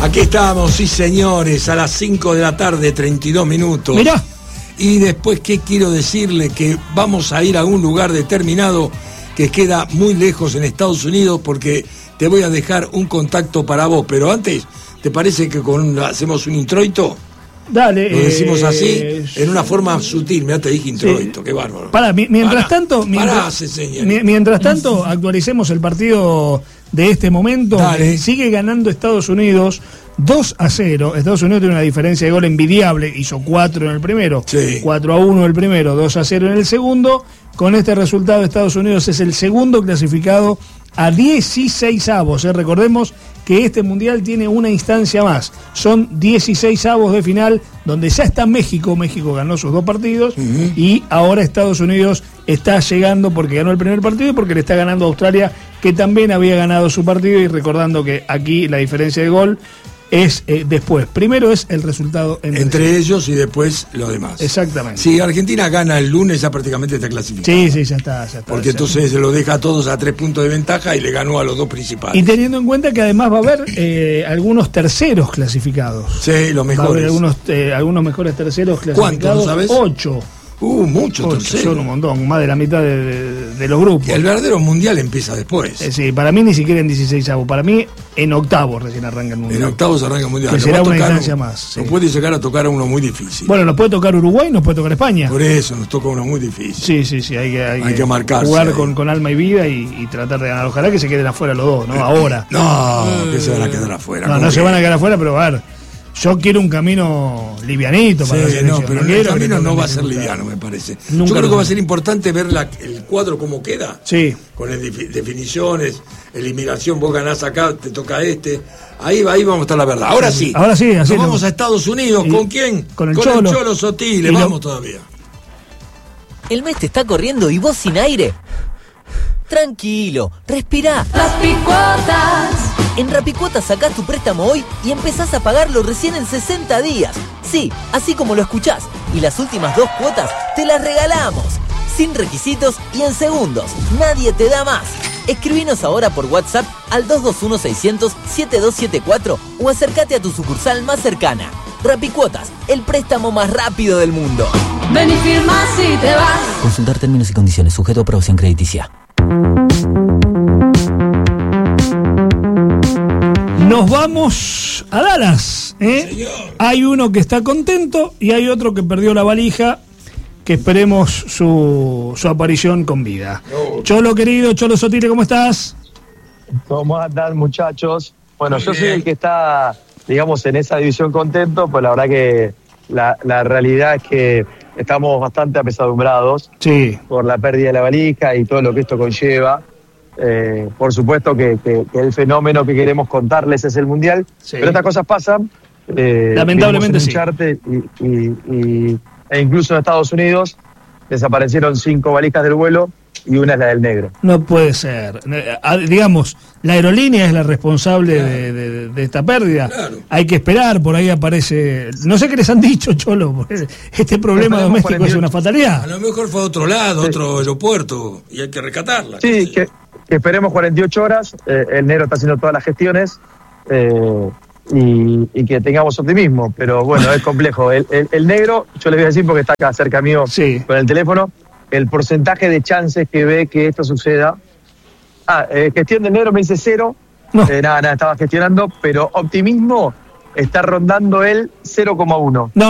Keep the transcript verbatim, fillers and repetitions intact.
Aquí estamos, sí señores, a las cinco de la tarde, treinta y dos minutos. Mirá. Y después, ¿qué quiero decirle? Que vamos a ir a un lugar determinado que queda muy lejos en Estados Unidos, porque te voy a dejar un contacto para vos. Pero antes, ¿te parece que con hacemos un introito? Dale. Lo decimos eh, así, en una forma sutil. Mirá, te dije introito, sí. Qué bárbaro. Pará, mi, mientras Pará, tanto, mientras, pará, mi, mientras tanto, actualicemos el partido de este momento. Dale. Sigue ganando Estados Unidos dos a cero. Estados Unidos tiene una diferencia de gol envidiable. Hizo cuatro en el primero, sí. cuatro a uno el primero, dos a cero en el segundo. Con este resultado, Estados Unidos es el segundo clasificado a dieciséis avos. ¿eh? Recordemos que este mundial tiene una instancia más. Son dieciséis avos de final, donde ya está México. México ganó sus dos partidos, uh-huh. y ahora Estados Unidos está llegando porque ganó el primer partido y porque le está ganando a Australia, que también había ganado su partido. Y recordando que aquí la diferencia de gol es eh, después. Primero es el resultado entre, entre ellos y después los demás. Exactamente. Si Argentina gana el lunes, ya prácticamente está clasificado. Sí, sí, ya está. Ya está Porque ya entonces se lo deja a todos a tres puntos de ventaja y le ganó a los dos principales. Y teniendo en cuenta que además va a haber eh, algunos terceros clasificados. Sí, los mejores. Va a haber algunos, eh, algunos mejores terceros clasificados. ¿Cuántos, sabes? Ocho. Uh, muchos terceros. Son un montón, más de la mitad de, de, de los grupos. Y el verdadero mundial empieza después. Eh, sí, para mí ni siquiera en dieciséis avos. Para mí en octavos recién arranca el mundial. En octavos arranca el mundial. Que será una instancia más. Nos sí. puede llegar a tocar a uno muy difícil. Bueno, nos puede tocar Uruguay, nos puede tocar España. Por eso, nos toca uno muy difícil. Sí, sí, sí. Hay que, hay hay que marcarse. Jugar con, con alma y vida y, y tratar de ganar. Ojalá que se queden afuera los dos, ¿no? Ahora. No, que se van a quedar afuera. No, no que... se van a quedar afuera, pero a ver. Yo quiero un camino livianito para sí, la no, pero no el camino no va a ser liviano, me parece. Nunca Yo creo que va a ser importante ver la, el cuadro cómo queda. Sí. Con el, definiciones, eliminación, vos ganás acá, te toca este. Ahí, ahí vamos a estar la verdad. Ahora sí. Ahora sí, así. Nos vamos a Estados Unidos. Y, ¿Con quién? Con el con Cholo. el Cholo Sotile. Vamos lo... todavía. El mes te está corriendo y vos sin aire. Tranquilo, respirá. Rapicuotas. En Rapicuotas sacás tu préstamo hoy y empezás a pagarlo recién en sesenta días. Sí, así como lo escuchás. Y las últimas dos cuotas te las regalamos. Sin requisitos y en segundos. Nadie te da más. Escribinos ahora por WhatsApp al dos dos uno, seiscientos, setenta y dos setenta y cuatro o acércate a tu sucursal más cercana. Rapicuotas, el préstamo más rápido del mundo. Ven y firma si te vas. Consultar términos y condiciones, sujeto a aprobación crediticia. Nos vamos a Dallas, ¿eh? Hay uno que está contento y hay otro que perdió la valija, que esperemos su, su aparición con vida. No. Cholo querido, Cholo Sotile, ¿cómo estás? ¿Cómo andan, muchachos? Bueno, yo soy el que está, digamos, en esa división contento, pues la verdad que la, la realidad es que estamos bastante apesadumbrados, sí, por la pérdida de la valija y todo lo que esto conlleva. Eh, por supuesto que, que, que el fenómeno que queremos contarles es el mundial, sí, pero estas cosas pasan. Eh, Lamentablemente sí. Y, y, y, e incluso en Estados Unidos desaparecieron cinco valijas del vuelo y una es la del negro. No puede ser. Digamos, la aerolínea es la responsable, claro, de, de, de esta pérdida. Claro. Hay que esperar, por ahí aparece... No sé qué les han dicho, Cholo. Este problema doméstico cuarenta y ocho es una fatalidad. A lo mejor fue a otro lado, sí, otro aeropuerto, y hay que rescatarla. Sí, que, que esperemos cuarenta y ocho horas. Eh, el negro está haciendo todas las gestiones. Eh, Y, y que tengamos optimismo, pero bueno, es complejo. El, el, el negro, yo les voy a decir porque está acá cerca mío, sí, con el teléfono, el porcentaje de chances que ve que esto suceda. Ah, eh, gestión del negro me dice cero, no. eh, nada, nada, estaba gestionando, pero optimismo está rondando el cero coma uno. No.